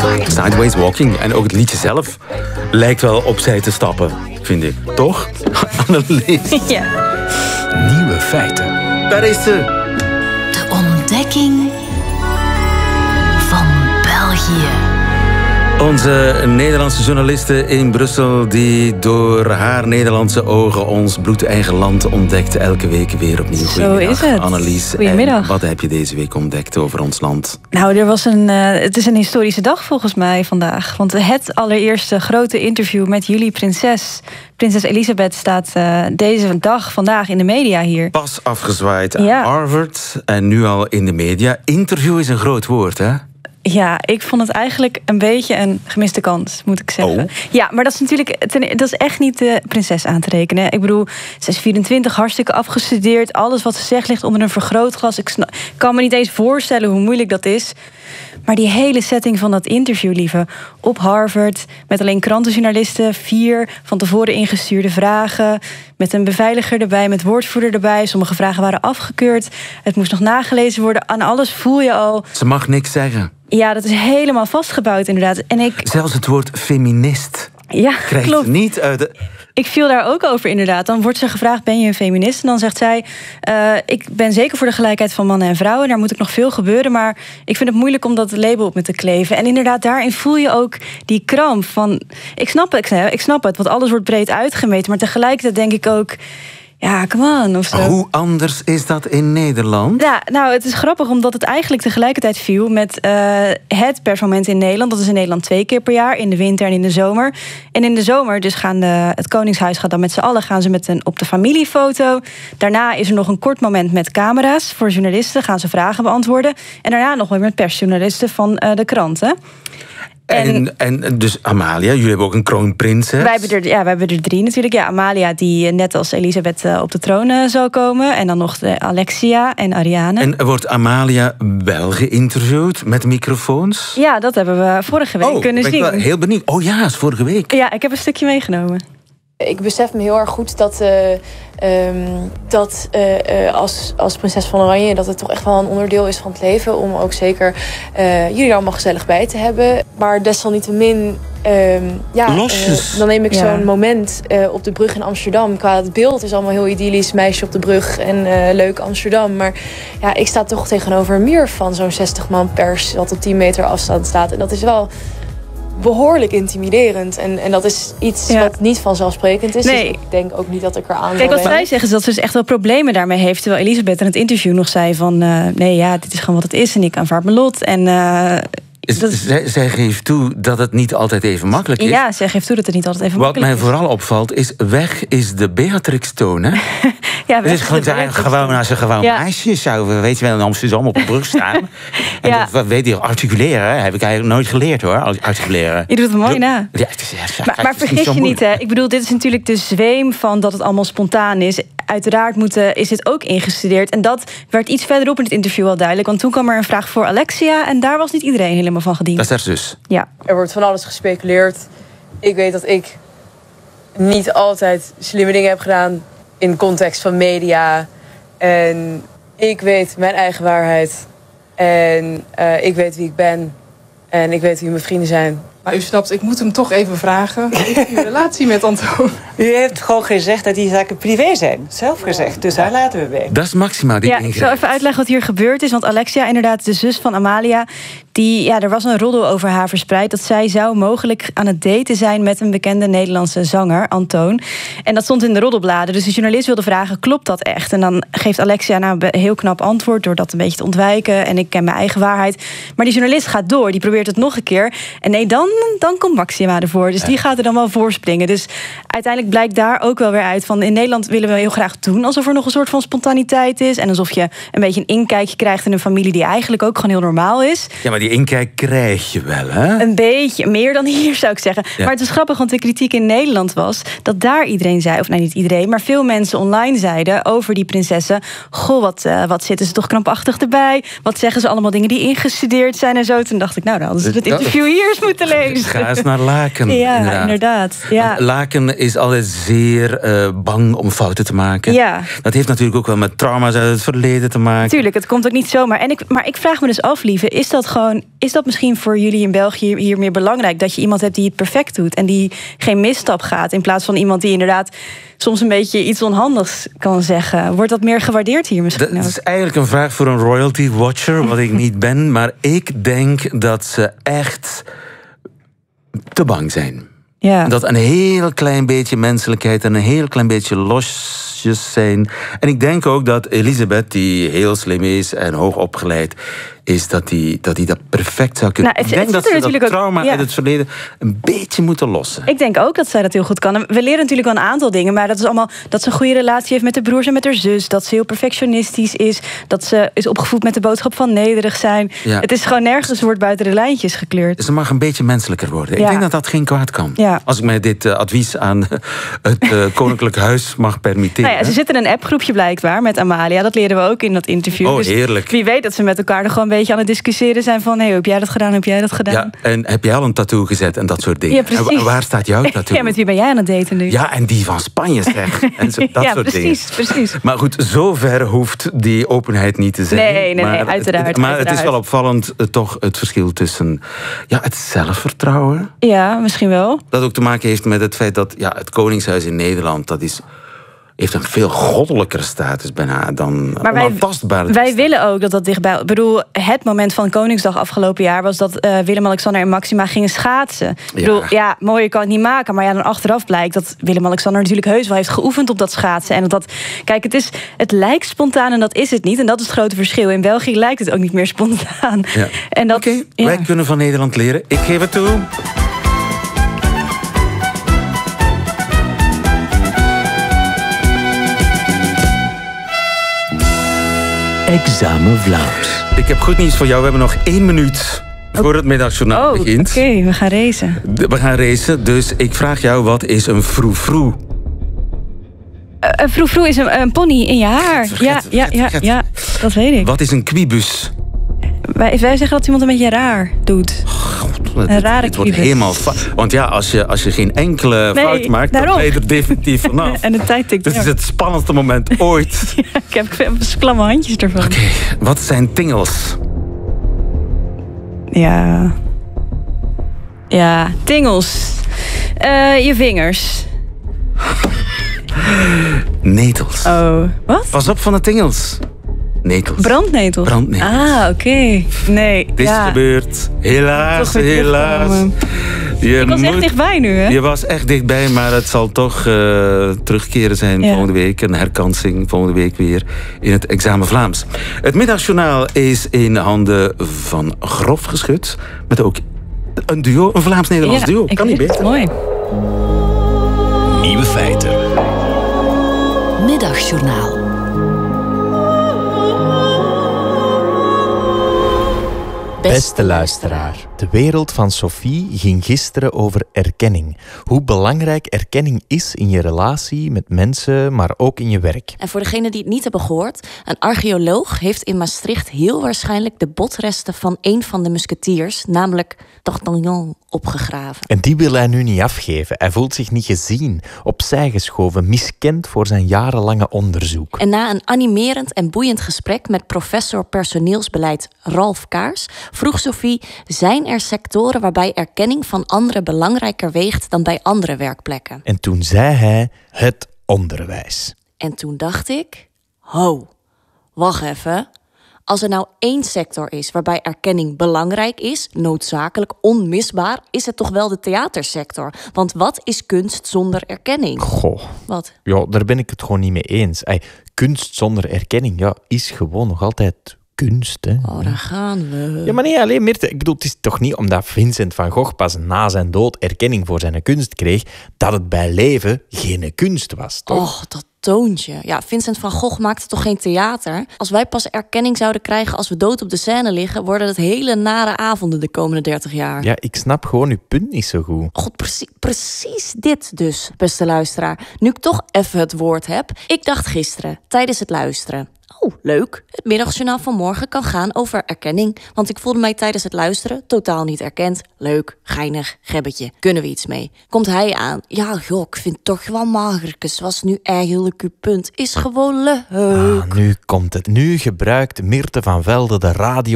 Sideways Walking. En ook het liedje zelf lijkt wel opzij te stappen, vind ik. Toch? Annelies. Ja. Nieuwe feiten. Daar is ze. De ontdekking van België. Onze Nederlandse journaliste in Brussel die door haar Nederlandse ogen ons bloedeigen land ontdekt. Elke week weer opnieuw. Goedemiddag, Zo is het. Annelies. Goedemiddag. En wat heb je deze week ontdekt over ons land? Nou, het is een historische dag volgens mij vandaag. Want het allereerste grote interview met jullie prinses Elisabeth staat deze dag vandaag in de media hier. Pas afgezwaaid aan Harvard en nu al in de media. Interview is een groot woord, hè? Ja, ik vond het eigenlijk een beetje een gemiste kans, moet ik zeggen. Oh. Ja, maar dat is natuurlijk dat is echt niet de prinses aan te rekenen. Ik bedoel, ze is 24, hartstikke afgestudeerd. Alles wat ze zegt ligt onder een vergrootglas. Ik kan me niet eens voorstellen hoe moeilijk dat is. Maar die hele setting van dat interview, lieve, op Harvard, met alleen krantenjournalisten, 4 van tevoren ingestuurde vragen, met een beveiliger erbij, met woordvoerder erbij. Sommige vragen waren afgekeurd. Het moest nog nagelezen worden. Aan alles voel je al. Ze mag niks zeggen. Ja, dat is helemaal vastgebouwd inderdaad. En zelfs het woord feminist krijgt klopt. ze niet uit de... Ik viel daar ook over inderdaad. Dan wordt ze gevraagd, ben je een feminist? En dan zegt zij, ik ben zeker voor de gelijkheid van mannen en vrouwen. Daar moet ook nog veel gebeuren. Maar ik vind het moeilijk om dat label op me te kleven. En inderdaad, daarin voel je ook die kramp van... Ik snap het, want alles wordt breed uitgemeten. Maar tegelijkertijd denk ik ook... Ja, come on, of zo. Hoe anders is dat in Nederland? Ja, nou, het is grappig omdat het eigenlijk tegelijkertijd viel met het persmoment in Nederland. Dat is in Nederland 2 keer per jaar, in de winter en in de zomer. En in de zomer dus het Koningshuis gaat dan met z'n allen gaan ze op de familiefoto. Daarna is er nog een kort moment met camera's voor journalisten. Gaan ze vragen beantwoorden. En daarna nog weer met persjournalisten van de kranten. En dus Amalia, jullie hebben ook een kroonprins, hè? Wij hebben er 3 natuurlijk. Ja, Amalia, die net als Elisabeth op de troon zal komen. En dan nog de Alexia en Ariane. En wordt Amalia wel geïnterviewd met microfoons? Ja, dat hebben we vorige week kunnen zien. Ik ben heel benieuwd. Oh ja, is vorige week. Ja, ik heb een stukje meegenomen. Ik besef me heel erg goed dat als prinses van Oranje... dat het toch echt wel een onderdeel is van het leven... om ook zeker jullie er allemaal gezellig bij te hebben. Maar desalniettemin... dan neem ik zo'n moment op de brug in Amsterdam. Qua het beeld is allemaal heel idyllisch. Meisje op de brug en leuk Amsterdam. Maar ja, ik sta toch tegenover een muur van zo'n 60 man pers... wat op 10 meter afstand staat. En dat is wel... behoorlijk intimiderend. En dat is iets wat niet vanzelfsprekend is. Nee. Dus ik denk ook niet dat ik eraan Kijk, wat zij zeggen is dat ze dus echt wel problemen daarmee heeft. Terwijl Elisabeth in het interview nog zei van... dit is gewoon wat het is en ik aanvaard mijn lot. En... Zij geeft toe dat het niet altijd even makkelijk is. Ja, zij geeft toe dat het niet altijd even makkelijk is. Wat mij vooral opvalt is, weg is de Beatrix-toon, hè? Ja, het is gewoon als een gewoon meisje zou, weet je wel, in Amsterdam op de brug staan. En dat weet je, articuleren heb ik eigenlijk nooit geleerd, hoor. Articuleren. Je doet het mooi na. Ja, maar vergis je niet, hè. Ik bedoel, dit is natuurlijk de zweem van dat het allemaal spontaan is. Uiteraard is dit ook ingestudeerd. En dat werd iets verderop in het interview al duidelijk. Want toen kwam er een vraag voor Alexia. En daar was niet iedereen helemaal van gediend. Dat is haar zus. Ja. Er wordt van alles gespeculeerd. Ik weet dat ik niet altijd slimme dingen heb gedaan... in context van media. En ik weet mijn eigen waarheid. En ik weet wie ik ben. En ik weet wie mijn vrienden zijn. Maar u snapt, ik moet hem toch even vragen. Heeft u een relatie met Antoon? U heeft gewoon gezegd dat die zaken privé zijn. Zelf gezegd. Dus daar laten we bij. Dat is Maxima die ingrijpt. Ik zal even uitleggen wat hier gebeurd is. Want Alexia, inderdaad de zus van Amalia... er was een roddel over haar verspreid... dat zij zou mogelijk aan het daten zijn... met een bekende Nederlandse zanger, Antoon. En dat stond in de roddelbladen. Dus de journalist wilde vragen, klopt dat echt? En dan geeft Alexia een heel knap antwoord... door dat een beetje te ontwijken. En ik ken mijn eigen waarheid. Maar die journalist gaat door. Die probeert het nog een keer. En nee, dan komt Maxima ervoor. Dus die gaat er dan wel voorspringen. Dus uiteindelijk blijkt daar ook wel weer uit... van in Nederland willen we heel graag doen... alsof er nog een soort van spontaniteit is. En alsof je een beetje een inkijkje krijgt... in een familie die eigenlijk ook gewoon heel normaal is. Ja, maar die inkijk krijg je wel, hè? Een beetje, meer dan hier zou ik zeggen. Ja. Maar het is grappig, want de kritiek in Nederland was... dat daar iedereen zei, of nee, niet iedereen... maar veel mensen online zeiden over die prinsessen... goh, wat zitten ze toch krampachtig erbij? Wat zeggen ze allemaal dingen die ingestudeerd zijn en zo? Toen dacht ik, nou, dan hadden ze het interview hier eens moeten lezen. ineens. Ga eens naar Laken. Ja, inderdaad. Ja. Laken is altijd zeer bang om fouten te maken. Ja. Dat heeft natuurlijk ook wel met trauma's uit het verleden te maken. Tuurlijk, het komt ook niet zomaar. Maar ik vraag me dus af, lieve, is dat misschien voor jullie in België hier meer belangrijk? Dat je iemand hebt die het perfect doet en die geen misstap gaat, in plaats van iemand die inderdaad soms een beetje iets onhandigs kan zeggen. Wordt dat meer gewaardeerd hier misschien? Dat is eigenlijk een vraag voor een royalty watcher, wat ik niet ben. Maar ik denk dat ze echt te bang zijn. Ja. Dat een heel klein beetje menselijkheid en een heel klein beetje losjes zijn. En ik denk ook dat Elisabeth, die heel slim is en hoog opgeleid is, dat die dat perfect zou kunnen. Ik denk dat ze dat trauma uit het verleden een beetje moeten lossen. Ik denk ook dat zij dat heel goed kan. En we leren natuurlijk wel een aantal dingen, maar dat is allemaal dat ze een goede relatie heeft met de broers en met haar zus, dat ze heel perfectionistisch is, dat ze is opgevoed met de boodschap van nederig zijn. Ja. Het is gewoon nergens wordt buiten de lijntjes gekleurd. Ze mag een beetje menselijker worden. Ik denk dat dat geen kwaad kan. Ja. Als ik mij dit advies aan het Koninklijk Huis mag permitteren. Nou ja, ze zitten in een appgroepje blijkbaar met Amalia. Dat leren we ook in dat interview. Oh, heerlijk. Dus wie weet dat ze met elkaar er gewoon een beetje aan het discussiëren zijn van, hey, heb jij dat gedaan, heb jij dat gedaan? Ja, en heb jij al een tattoo gezet en dat soort dingen? Ja, precies. En waar staat jouw tattoo? Ja, met wie ben jij aan het daten nu? Ja, en die van Spanje zeg. En dat ja, soort precies, dingen. Precies. Maar goed, zover hoeft die openheid niet te zijn. Nee, uiteraard. Maar het is wel opvallend, toch, het verschil tussen het zelfvertrouwen. Ja, misschien wel. Dat ook te maken heeft met het feit dat het Koningshuis in Nederland, heeft een veel goddelijkere status bijna dan onaantastbaar. Wij willen ook dat dichtbij. Ik bedoel, het moment van Koningsdag afgelopen jaar was dat Willem-Alexander en Maxima gingen schaatsen. Ik bedoel, mooi, je kan het niet maken, maar dan achteraf blijkt dat Willem-Alexander natuurlijk heus wel heeft geoefend op dat schaatsen. En kijk, het lijkt spontaan en dat is het niet. En dat is het grote verschil. In België lijkt het ook niet meer spontaan. Ja. Oké, wij kunnen van Nederland leren. Ik geef het toe. Examen Vlaams. Ik heb goed nieuws voor jou. We hebben nog 1 minuut voor het middagjournaal begint. Oké, we gaan racen. We gaan racen, dus ik vraag jou, wat is een froufrou? Een froufrou is een pony in je haar. Ja, dat weet ik. Wat is een quibus? Wij zeggen dat iemand een beetje raar doet. Een rare het wordt helemaal want als je geen enkele fout maakt, dan ben je er definitief vanaf. En de tijd tikt. Dit is het spannendste moment ooit. Ik heb klamme handjes ervan. Oké, wat zijn tingels? Ja, tingels. Je vingers. Netels. Oh, wat? Pas op van de tingels. Netels. Brandnetels? Ah, oké. Nee. Dit is gebeurd. Helaas. Ik was echt dichtbij nu, hè? Je was echt dichtbij, maar het zal toch terugkeren zijn volgende week. Een herkansing volgende week weer in het examen Vlaams. Het middagjournaal is in handen van Grof Geschut. Met ook een duo, een Vlaams-Nederlands duo. Kan niet beter. Mooi. Nieuwe feiten. Middagjournaal. Beste luisteraar, de wereld van Sophie ging gisteren over erkenning. Hoe belangrijk erkenning is in je relatie met mensen, maar ook in je werk. En voor degenen die het niet hebben gehoord, een archeoloog heeft in Maastricht heel waarschijnlijk de botresten van een van de musketiers, namelijk D'Artagnan, opgegraven. En die wil hij nu niet afgeven. Hij voelt zich niet gezien, opzij geschoven, miskend voor zijn jarenlange onderzoek. En na een animerend en boeiend gesprek met professor personeelsbeleid Ralf Kaars vroeg Sophie, zijn er sectoren waarbij erkenning van anderen belangrijker weegt dan bij andere werkplekken? En toen zei hij het onderwijs. En toen dacht ik, wacht even. Als er nou één sector is waarbij erkenning belangrijk is, noodzakelijk, onmisbaar, is het toch wel de theatersector. Want wat is kunst zonder erkenning? Goh. Wat? Ja, daar ben ik het gewoon niet mee eens. Kunst zonder erkenning, is gewoon nog altijd kunst. Hè. Oh, daar gaan we. Ja, maar niet alleen Meerte. Ik bedoel, het is toch niet omdat Vincent van Gogh pas na zijn dood erkenning voor zijn kunst kreeg, dat het bij leven geen kunst was, toch? Och, dat toontje. Ja, Vincent van Gogh maakte toch geen theater? Als wij pas erkenning zouden krijgen als we dood op de scène liggen, worden het hele nare avonden de komende 30 jaar. Ja, ik snap gewoon uw punt niet zo goed. God, precies dit dus, beste luisteraar. Nu ik toch even het woord heb. Ik dacht gisteren, tijdens het luisteren, Oh, leuk. Het middagjournaal van morgen kan gaan over erkenning. Want ik voelde mij tijdens het luisteren totaal niet erkend. Leuk, geinig, gebbetje. Kunnen we iets mee? Komt hij aan? Ja, joh, ik vind het toch wel magertjes. Was nu eigenlijk uw punt? Is gewoon leuk. Nu komt het. Nu gebruikt Mirte van Velde de radio